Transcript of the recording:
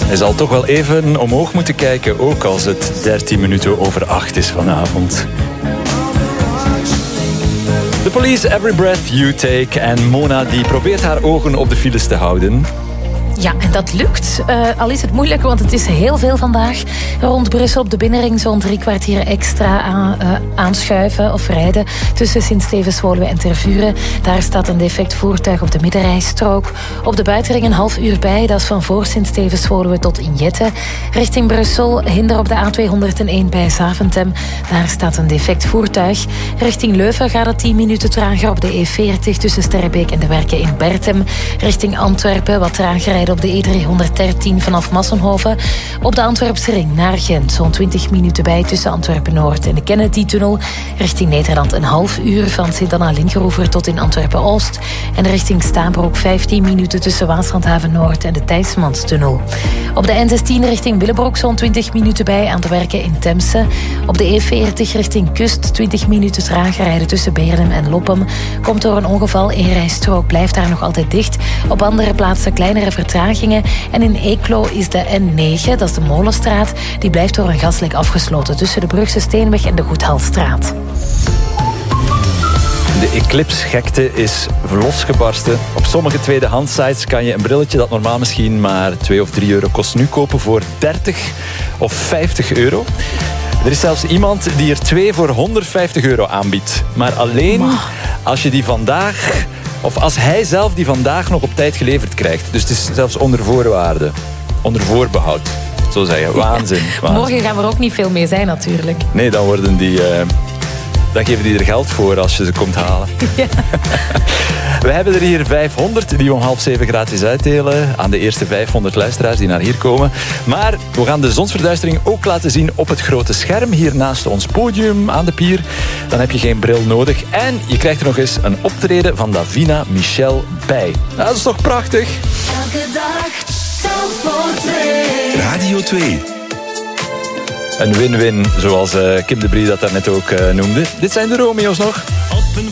Hij zal toch wel even omhoog moeten kijken, ook als het 13 minuten over 8 is vanavond. The Police, Every Breath You Take. En Mona die probeert haar ogen op de files te houden. Ja, en dat lukt. Al is het moeilijk, want het is heel veel vandaag. Rond Brussel op de binnenring zo'n 3 kwartier extra aanschuiven of rijden tussen Sint-Stevens-Woluwe en Tervuren. Daar staat een defect voertuig op de middenrijstrook. Op de buitenring een half uur bij. Dat is van voor Sint-Stevens-Woluwe tot Injette. Richting Brussel, hinder op de A201 bij Zaventem. Daar staat een defect voertuig. Richting Leuven gaat het 10 minuten trager op de E40 tussen Sterrebeek en de Werken in Bertem. Richting Antwerpen wat trager rijden op de E313 vanaf Massenhoven. Op de Antwerpse ring naar Gent zo'n 20 minuten bij tussen Antwerpen-Noord en de Kennedy-tunnel. Richting Nederland een half uur van Sint-Anna-Linkeroever tot in Antwerpen-Oost. En richting Stabroek 15 minuten tussen Waaslandhaven-Noord en de Thijsmanstunnel. Op de N16 richting Willebroek zo'n 20 minuten bij aan de Werken in Temse. Op de E40 richting Kust 20 minuten trager rijden tussen Beernem en Loppem. Komt door een ongeval, één rijstrook blijft daar nog altijd dicht. Op andere plaatsen kleinere vertragingen. En in Eeklo is de N9, dat is de Molenstraat, die blijft door een gaslek afgesloten tussen de Brugse Steenweg en de Goedhalstraat. De Eclipse-gekte is losgebarsten. Op sommige tweedehandsites kan je een brilletje dat normaal misschien maar 2 of 3 euro kost nu kopen voor 30 of 50 euro. Er is zelfs iemand die er 2 voor 150 euro aanbiedt. Maar alleen als je die vandaag... Of als hij zelf die vandaag nog op tijd geleverd krijgt. Dus het is zelfs onder voorwaarden. Onder voorbehoud. Zo zeggen. Waanzin. Morgen gaan we er ook niet veel mee zijn natuurlijk. Nee, dan worden die... Dan geven die er geld voor als je ze komt halen. Ja. We hebben er hier 500 die we om 6:30 gratis uitdelen aan de eerste 500 luisteraars die naar hier komen. Maar we gaan de zonsverduistering ook laten zien op het grote scherm hier naast ons podium aan de pier. Dan heb je geen bril nodig. En je krijgt er nog eens een optreden van Davina Michel bij. Dat is toch prachtig? Elke dag Zandvoort 2. Radio 2. Een win-win, zoals Kim de Brie dat daarnet ook noemde. Dit zijn de Romeo's nog.